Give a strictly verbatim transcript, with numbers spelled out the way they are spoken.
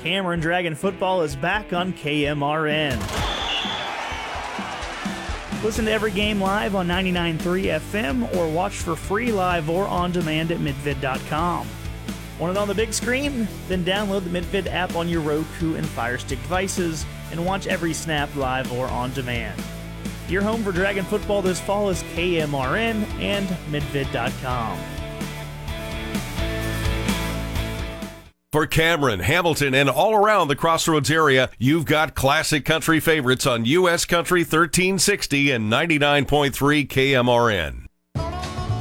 Cameron Dragon football is back on K M R N. Listen to every game live on ninety-nine point three F M or watch for free live or on demand at midvid dot com. Want it on the big screen? Then download the Midvid app on your Roku and Fire Stick devices and watch every snap live or on demand. Your home for Dragon football this fall is K M R N and midvid dot com. For Cameron, Hamilton, and all around the Crossroads area, you've got classic country favorites on U S Country thirteen sixty and ninety-nine point three K M R N.